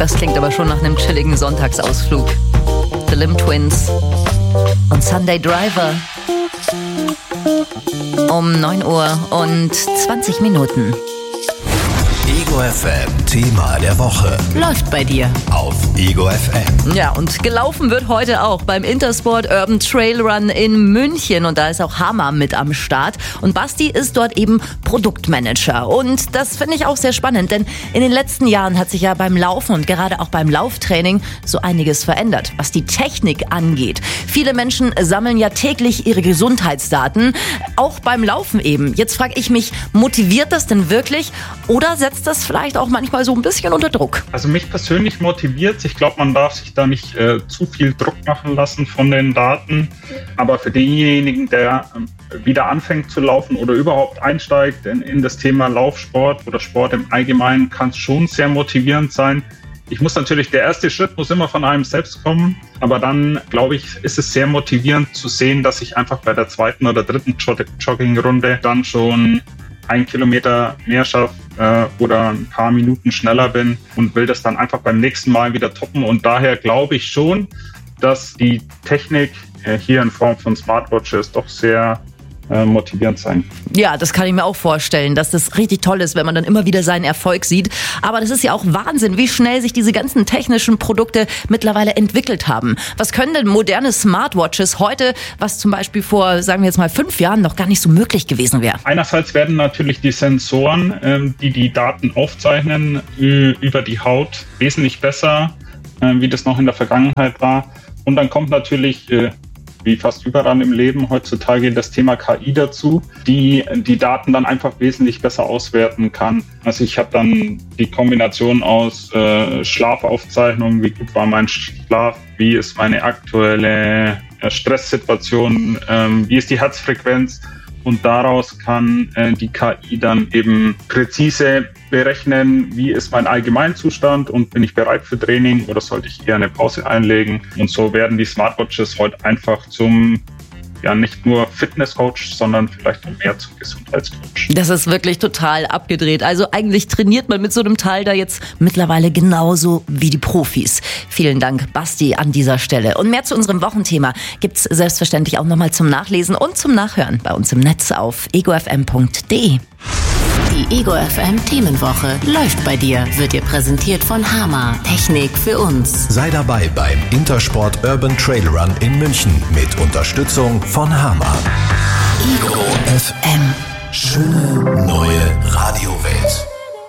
Das klingt aber schon nach einem chilligen Sonntagsausflug. The Limb Twins und Sunday Driver. Um 9 Uhr und 20 Minuten. Ego FM Thema der Woche. Läuft bei dir. Auf Ego FM. Ja, und gelaufen wird heute auch beim Intersport Urban Trail Run in München. Und da ist auch Hammer mit am Start. Und Basti ist dort eben Produktmanager. Und das finde ich auch sehr spannend, denn in den letzten Jahren hat sich ja beim Laufen und gerade auch beim Lauftraining so einiges verändert, was die Technik angeht. Viele Menschen sammeln ja täglich ihre Gesundheitsdaten, auch beim Laufen eben. Jetzt frage ich mich, motiviert das denn wirklich oder setzt das vielleicht auch manchmal so ein bisschen unter Druck? Also mich persönlich motiviert. Ich glaube, man darf sich da nicht zu viel Druck machen lassen von den Daten. Aber für denjenigen, der wieder anfängt zu laufen oder überhaupt einsteigt in das Thema Laufsport oder Sport im Allgemeinen, kann es schon sehr motivierend sein. Der erste Schritt muss immer von einem selbst kommen. Aber dann, glaube ich, ist es sehr motivierend zu sehen, dass ich einfach bei der zweiten oder dritten Joggingrunde dann schon 1 Kilometer mehr schaffe oder ein paar Minuten schneller bin und will das dann einfach beim nächsten Mal wieder toppen. Und daher glaube ich schon, dass die Technik hier in Form von Smartwatches doch sehr motivierend sein. Ja, das kann ich mir auch vorstellen, dass das richtig toll ist, wenn man dann immer wieder seinen Erfolg sieht. Aber das ist ja auch Wahnsinn, wie schnell sich diese ganzen technischen Produkte mittlerweile entwickelt haben. Was können denn moderne Smartwatches heute, was zum Beispiel vor, sagen wir jetzt mal 5 Jahren noch gar nicht so möglich gewesen wäre? Einerseits werden natürlich die Sensoren, die die Daten aufzeichnen, über die Haut wesentlich besser, wie das noch in der Vergangenheit war. Und dann kommt natürlich wie fast überall im Leben heutzutage das Thema KI dazu, die Daten dann einfach wesentlich besser auswerten kann. Also ich habe dann die Kombination aus Schlafaufzeichnungen, wie gut war mein Schlaf, wie ist meine aktuelle Stresssituation, wie ist die Herzfrequenz. Und daraus kann die KI dann eben präzise berechnen, wie ist mein Allgemeinzustand und bin ich bereit für Training oder sollte ich eher eine Pause einlegen. Und so werden die Smartwatches heute einfach zum, ja, nicht nur Fitnesscoach, sondern vielleicht auch mehr zum Gesundheitscoach. Das ist wirklich total abgedreht. Also eigentlich trainiert man mit so einem Teil da jetzt mittlerweile genauso wie die Profis. Vielen Dank, Basti, an dieser Stelle. Und mehr zu unserem Wochenthema gibt's selbstverständlich auch nochmal zum Nachlesen und zum Nachhören bei uns im Netz auf egofm.de. Die Ego FM Themenwoche läuft bei dir, wird dir präsentiert von Hammer. Technik für uns. Sei dabei beim Intersport Urban Trail Run in München mit Unterstützung von Hammer. Ego FM. Schöne neue Radiowelt.